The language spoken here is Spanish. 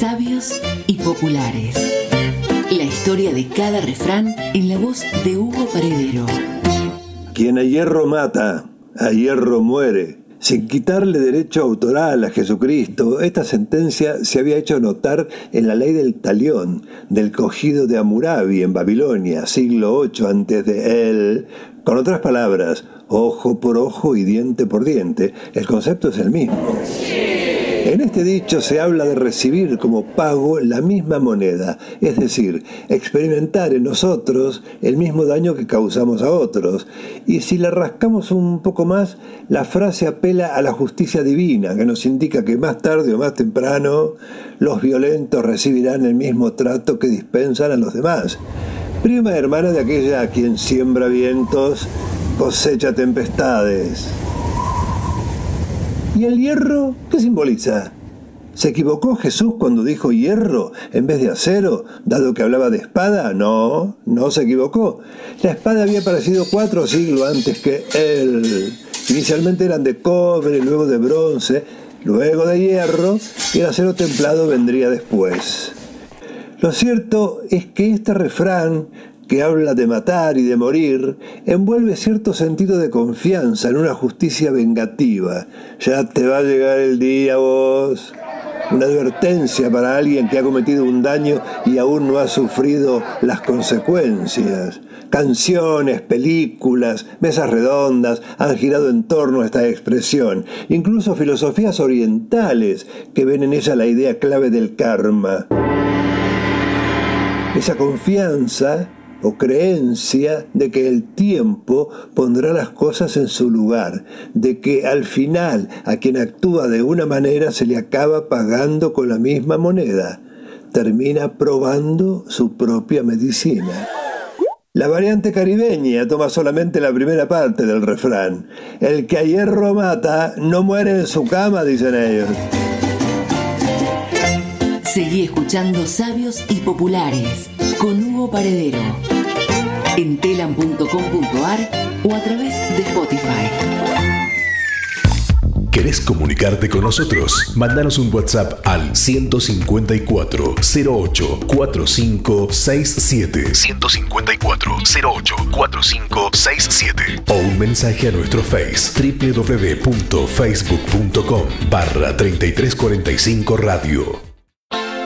Sabios y populares. La historia de cada refrán en la voz de Hugo Paredero. Quien a hierro mata, a hierro muere. Sin quitarle derecho autoral a Jesucristo, esta sentencia se había hecho notar en la ley del talión, del cogido de Hammurabi en Babilonia, siglo VIII antes de él. Con otras palabras, ojo por ojo y diente por diente, el concepto es el mismo. En este dicho se habla de recibir como pago la misma moneda, es decir, experimentar en nosotros el mismo daño que causamos a otros. Y si la rascamos un poco más, la frase apela a la justicia divina, que nos indica que más tarde o más temprano los violentos recibirán el mismo trato que dispensan a los demás. Prima hermana de aquella a quien siembra vientos, cosecha tempestades. ¿Y el hierro qué simboliza? ¿Se equivocó Jesús cuando dijo hierro en vez de acero, dado que hablaba de espada? No se equivocó. La espada había aparecido 4 siglos antes que él. Inicialmente eran de cobre, luego de bronce, luego de hierro, y el acero templado vendría después. Lo cierto es que este refrán, que habla de matar y de morir, envuelve cierto sentido de confianza en una justicia vengativa. Ya te va a llegar el día, vos. Una advertencia para alguien que ha cometido un daño y aún no ha sufrido las consecuencias. Canciones, películas, mesas redondas han girado en torno a esta expresión. Incluso filosofías orientales que ven en ella la idea clave del karma. Esa confianza o creencia de que el tiempo pondrá las cosas en su lugar, de que al final a quien actúa de una manera se le acaba pagando con la misma moneda, termina probando su propia medicina. La variante caribeña toma solamente la primera parte del refrán. El que a hierro mata no muere en su cama, dicen ellos. Seguí escuchando Sabios y Populares con Hugo Paredero en telam.com.ar o a través de Spotify. ¿Querés comunicarte con nosotros? Mándanos un WhatsApp al 154 08 45 67 154 08 45 67 o un mensaje a nuestro Face www.facebook.com/3345 radio.